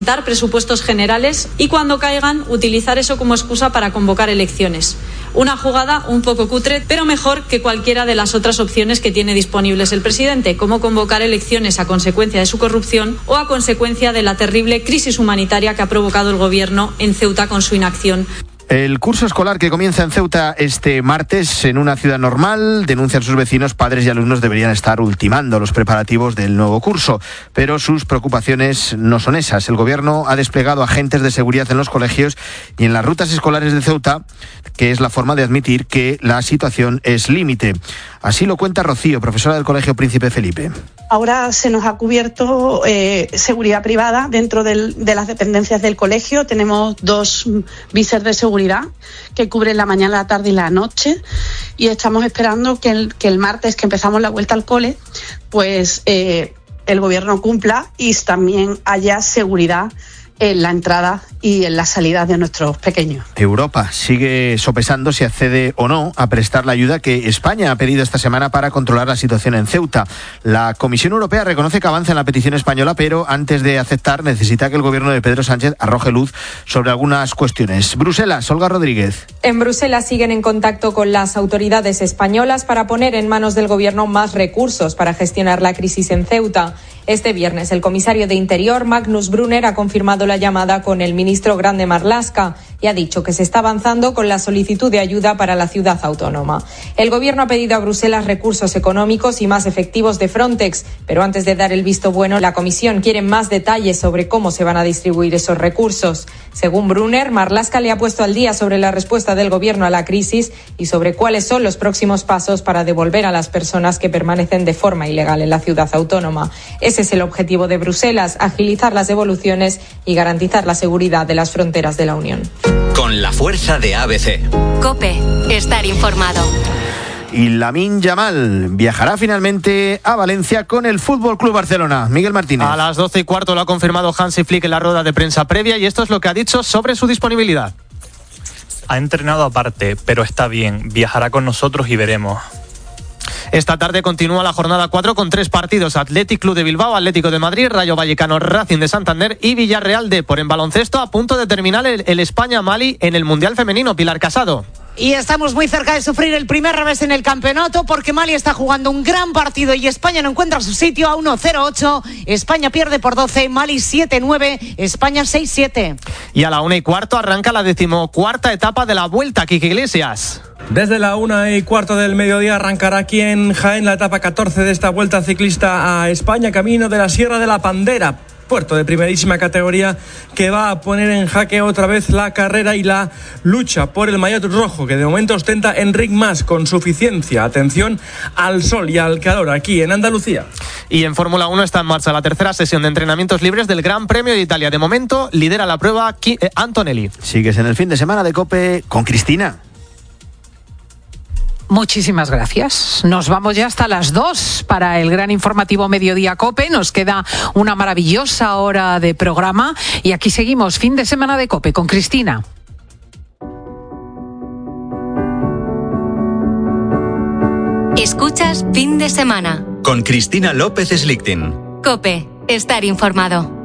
dar presupuestos generales y cuando caigan utilizar eso como excusa para convocar elecciones. Una jugada un poco cutre, pero mejor que cualquiera de las otras opciones que tiene disponibles el presidente, como convocar elecciones a consecuencia de su corrupción o a consecuencia de la terrible crisis humanitaria que ha provocado el gobierno en Ceuta con su inacción. El curso escolar que comienza en Ceuta este martes en una ciudad normal, denuncian sus vecinos, padres y alumnos deberían estar ultimando los preparativos del nuevo curso, pero sus preocupaciones no son esas. El gobierno ha desplegado agentes de seguridad en los colegios y en las rutas escolares de Ceuta, que es la forma de admitir que la situación es límite. Así lo cuenta Rocío, profesora del Colegio Príncipe Felipe. Ahora se nos ha cubierto seguridad privada dentro de las dependencias del colegio. Tenemos 2 visers de seguridad que cubren la mañana, la tarde y la noche. Y estamos esperando que el martes, que empezamos la vuelta al cole, pues el gobierno cumpla y también haya seguridad en la entrada y en la salida de nuestros pequeños. Europa sigue sopesando si accede o no a prestar la ayuda que España ha pedido esta semana para controlar la situación en Ceuta. La Comisión Europea reconoce que avanza en la petición española, pero antes de aceptar necesita que el gobierno de Pedro Sánchez arroje luz sobre algunas cuestiones. Bruselas, Olga Rodríguez. En Bruselas siguen en contacto con las autoridades españolas para poner en manos del gobierno más recursos para gestionar la crisis en Ceuta. Este viernes, el comisario de Interior, Magnus Brunner, ha confirmado la llamada con el ministro Grande Marlaska y ha dicho que se está avanzando con la solicitud de ayuda para la ciudad autónoma. El gobierno ha pedido a Bruselas recursos económicos y más efectivos de Frontex, pero antes de dar el visto bueno, la Comisión quiere más detalles sobre cómo se van a distribuir esos recursos. Según Brunner, Marlaska le ha puesto al día sobre la respuesta del gobierno a la crisis y sobre cuáles son los próximos pasos para devolver a las personas que permanecen de forma ilegal en la ciudad autónoma. Ese es el objetivo de Bruselas, agilizar las devoluciones y garantizar la seguridad de las fronteras de la Unión. Con la fuerza de ABC. COPE, estar informado. Y Lamine Yamal viajará finalmente a Valencia con el Fútbol Club Barcelona. Miguel Martínez. A las 12:15 lo ha confirmado Hansi Flick en la rueda de prensa previa y esto es lo que ha dicho sobre su disponibilidad. Ha entrenado aparte, pero está bien. Viajará con nosotros y veremos. Esta tarde continúa la jornada 4 con 3 partidos: Athletic Club de Bilbao, Atlético de Madrid, Rayo Vallecano, Racing de Santander y Villarreal Depor. En baloncesto, a punto de terminar el España-Mali en el Mundial Femenino. Pilar Casado. Y estamos muy cerca de sufrir el primer revés en el campeonato porque Mali está jugando un gran partido y España no encuentra su sitio. A 1-0-8, España pierde por 12, Mali 7-9, España 6-7. Y a la 1:15 arranca la 14ª etapa de la Vuelta. Quique Iglesias. Desde la 1:15 del mediodía arrancará aquí en Jaén la etapa 14 de esta Vuelta Ciclista a España, camino de la Sierra de la Pandera, puerto de primerísima categoría que va a poner en jaque otra vez la carrera y la lucha por el maillot rojo que de momento ostenta Enric Mas con suficiencia. Atención al sol y al calor aquí en Andalucía. Y en Fórmula 1 está en marcha la tercera sesión de entrenamientos libres del Gran Premio de Italia. De momento lidera la prueba Antonelli. Sigues en el fin de semana de COPE con Cristina. Muchísimas gracias. Nos vamos ya hasta las 2 para el gran informativo Mediodía COPE. Nos queda una maravillosa hora de programa y aquí seguimos, fin de semana de COPE con Cristina. Escuchas Fin de Semana Con Cristina López Slichting. COPE, estar informado.